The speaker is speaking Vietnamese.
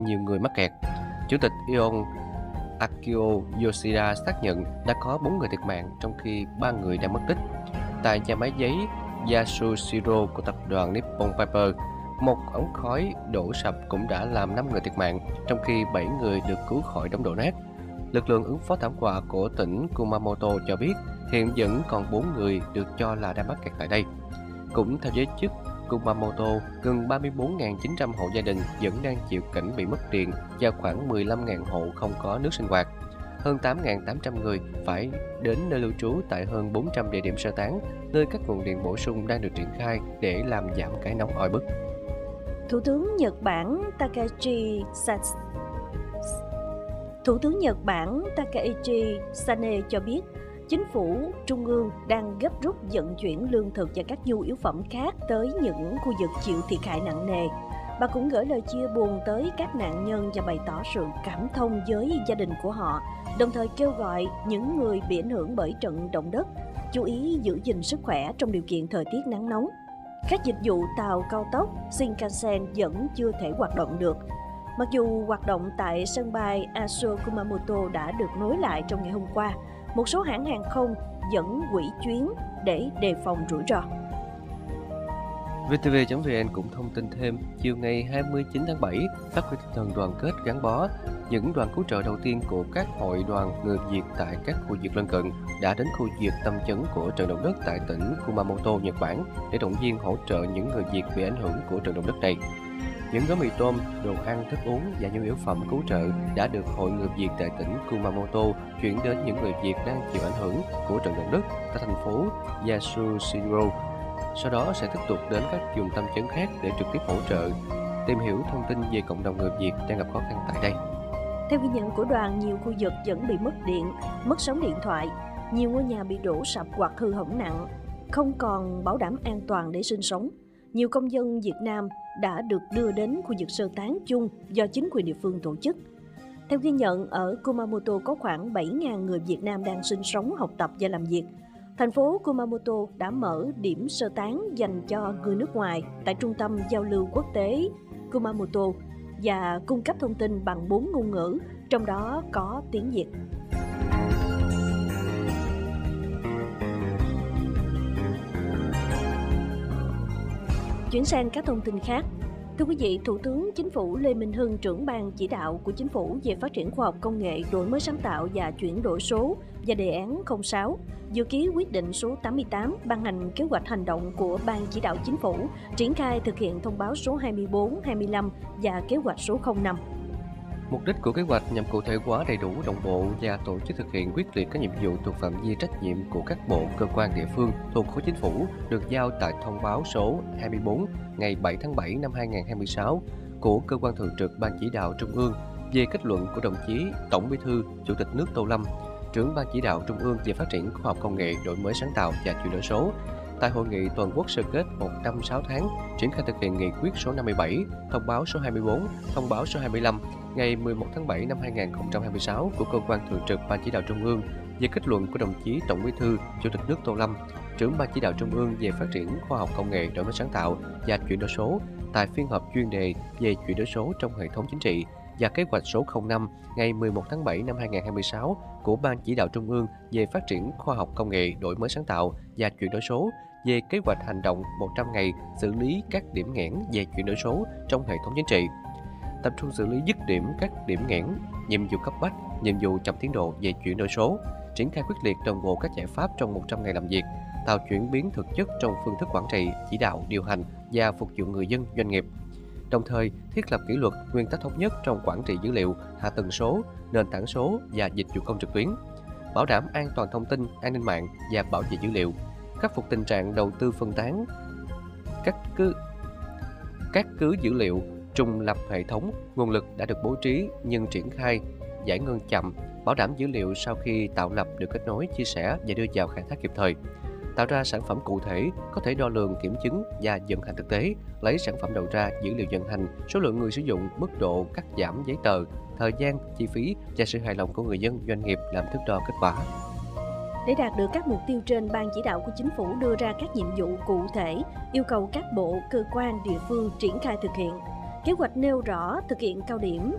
nhiều người mắc kẹt. Chủ tịch Ion Akio Yoshida xác nhận đã có 4 người thiệt mạng trong khi 3 người đang mất tích. Tại nhà máy giấy Yasushiro của tập đoàn Nippon Paper, một ống khói đổ sập cũng đã làm 5 người thiệt mạng, trong khi 7 người được cứu khỏi đống đổ nát. Lực lượng ứng phó thảm họa của tỉnh Kumamoto cho biết hiện vẫn còn 4 người được cho là đang mắc kẹt tại đây. Cũng theo giới chức Kumamoto, gần 34.900 hộ gia đình vẫn đang chịu cảnh bị mất điện và khoảng 15.000 hộ không có nước sinh hoạt. Hơn 8.800 người phải đến nơi lưu trú tại hơn 400 địa điểm sơ tán, nơi các nguồn điện bổ sung đang được triển khai để làm giảm cái nóng oi bức. Thủ tướng Nhật Bản Takaichi Sane cho biết, chính phủ trung ương đang gấp rút vận chuyển lương thực và các nhu yếu phẩm khác tới những khu vực chịu thiệt hại nặng nề. Bà cũng gửi lời chia buồn tới các nạn nhân và bày tỏ sự cảm thông với gia đình của họ, đồng thời kêu gọi những người bị ảnh hưởng bởi trận động đất chú ý giữ gìn sức khỏe trong điều kiện thời tiết nắng nóng. Các dịch vụ tàu cao tốc Shinkansen vẫn chưa thể hoạt động được. Mặc dù hoạt động tại sân bay Aso Kumamoto đã được nối lại trong ngày hôm qua, một số hãng hàng không vẫn hủy chuyến để đề phòng rủi ro. VTV.vn cũng thông tin thêm, chiều ngày 29 tháng 7, phát huy tinh thần đoàn kết gắn bó, những đoàn cứu trợ đầu tiên của các hội đoàn người Việt tại các khu vực lân cận đã đến khu vực tâm chấn của trận động đất tại tỉnh Kumamoto, Nhật Bản để động viên hỗ trợ những người Việt bị ảnh hưởng của trận động đất này. Những gói mì tôm, đồ ăn, thức uống và nhu yếu phẩm cứu trợ đã được Hội người Việt tại tỉnh Kumamoto chuyển đến những người Việt đang chịu ảnh hưởng của trận động đất tại thành phố Yasushiro. Sau đó sẽ tiếp tục đến các vùng tâm chấn khác để trực tiếp hỗ trợ, tìm hiểu thông tin về cộng đồng người Việt đang gặp khó khăn tại đây. Theo ghi nhận của đoàn, nhiều khu vực vẫn bị mất điện, mất sóng điện thoại, nhiều ngôi nhà bị đổ sập hoặc hư hỏng nặng, không còn bảo đảm an toàn để sinh sống. Nhiều công dân Việt Nam đã được đưa đến khu vực sơ tán chung do chính quyền địa phương tổ chức. Theo ghi nhận, ở Kumamoto có khoảng 7.000 người Việt Nam đang sinh sống, học tập và làm việc. Thành phố Kumamoto đã mở điểm sơ tán dành cho người nước ngoài tại Trung tâm Giao lưu Quốc tế Kumamoto và cung cấp thông tin bằng 4 ngôn ngữ, trong đó có tiếng Việt. Chuyển sang các thông tin khác. Thưa quý vị, Thủ tướng Chính phủ Lê Minh Hưng, trưởng ban chỉ đạo của Chính phủ về phát triển khoa học công nghệ, đổi mới sáng tạo và chuyển đổi số và đề án 06 dự ký quyết định số 88 ban hành kế hoạch hành động của Ban chỉ đạo Chính phủ triển khai thực hiện thông báo số 24, 25 và kế hoạch số 05. Mục đích của kế hoạch nhằm cụ thể hóa đầy đủ, đồng bộ và tổ chức thực hiện quyết liệt các nhiệm vụ thuộc phạm vi trách nhiệm của các bộ, cơ quan, địa phương thuộc khối chính phủ được giao tại thông báo số 24 ngày 7 tháng 7 năm 2026 của cơ quan thường trực Ban chỉ đạo Trung ương về kết luận của đồng chí Tổng Bí thư Chủ tịch nước Tô Lâm, trưởng Ban chỉ đạo Trung ương về phát triển khoa học công nghệ, đổi mới sáng tạo và chuyển đổi số. Tại hội nghị toàn quốc sơ kết 1 năm 6 tháng triển khai thực hiện nghị quyết số 57, thông báo số 24, thông báo số 25 ngày 11 tháng 7 năm 2026 của cơ quan thường trực Ban chỉ đạo Trung ương về kết luận của đồng chí Tổng Bí thư Chủ tịch nước Tô Lâm, trưởng Ban chỉ đạo Trung ương về phát triển khoa học công nghệ, đổi mới sáng tạo và chuyển đổi số tại phiên họp chuyên đề về chuyển đổi số trong hệ thống chính trị và kế hoạch số 05 ngày 11 tháng 7 năm 2026 của Ban chỉ đạo Trung ương về phát triển khoa học công nghệ, đổi mới sáng tạo và chuyển đổi số về kế hoạch hành động 100 ngày xử lý các điểm nghẽn về chuyển đổi số trong hệ thống chính trị. Tập trung xử lý dứt điểm các điểm nghẽn, nhiệm vụ cấp bách, nhiệm vụ chậm tiến độ về chuyển đổi số, triển khai quyết liệt đồng bộ các giải pháp trong 100 ngày làm việc, tạo chuyển biến thực chất trong phương thức quản trị, chỉ đạo, điều hành và phục vụ người dân, doanh nghiệp. Đồng thời, thiết lập kỷ luật, nguyên tắc thống nhất trong quản trị dữ liệu, hạ tầng số, nền tảng số và dịch vụ công trực tuyến, bảo đảm an toàn thông tin, an ninh mạng và bảo vệ dữ liệu, khắc phục tình trạng đầu tư phân tán, các cứ dữ liệu, trùng lập hệ thống, nguồn lực đã được bố trí nhưng triển khai, giải ngân chậm, bảo đảm dữ liệu sau khi tạo lập được kết nối, chia sẻ và đưa vào khai thác kịp thời. Tạo ra sản phẩm cụ thể, có thể đo lường, kiểm chứng và vận hành thực tế, lấy sản phẩm đầu ra dữ liệu vận hành, số lượng người sử dụng, mức độ cắt giảm giấy tờ, thời gian, chi phí và sự hài lòng của người dân, doanh nghiệp làm thước đo kết quả. Để đạt được các mục tiêu trên, Ban chỉ đạo của Chính phủ đưa ra các nhiệm vụ cụ thể, yêu cầu các bộ, cơ quan, địa phương triển khai thực hiện. Kế hoạch nêu rõ thực hiện cao điểm